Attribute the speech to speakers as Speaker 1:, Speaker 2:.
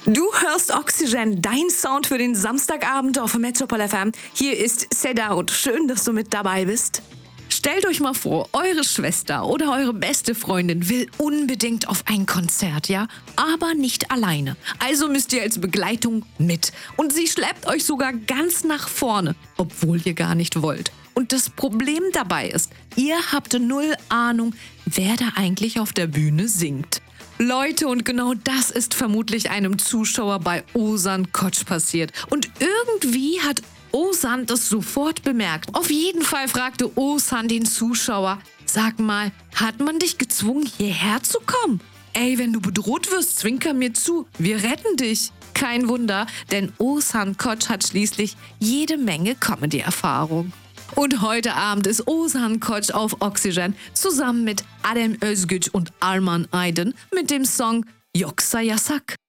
Speaker 1: Du hörst Oxygen, dein Sound für den Samstagabend auf Metropol FM. Hier ist Set Out. Schön, dass du mit dabei bist. Stellt euch mal vor, eure Schwester oder eure beste Freundin will unbedingt auf ein Konzert, ja? Aber nicht alleine. Also müsst ihr als Begleitung mit. Und sie schleppt euch sogar ganz nach vorne, obwohl ihr gar nicht wollt. Und das Problem dabei ist, ihr habt null Ahnung, wer da eigentlich auf der Bühne singt. Leute, und genau das ist vermutlich einem Zuschauer bei Ozan Koç passiert. Und irgendwie hat Ozan das sofort bemerkt. Auf jeden Fall fragte Ozan den Zuschauer: Sag mal, hat man dich gezwungen, hierher zu kommen? Ey, wenn du bedroht wirst, zwinker mir zu. Wir retten dich. Kein Wunder, denn Ozan Koç hat schließlich jede Menge Comedy-Erfahrung. Und heute Abend ist Ozan Koç auf Oxygen zusammen mit Adem Özgüç und Arman Aydın mit dem Song Yoksa Yasak.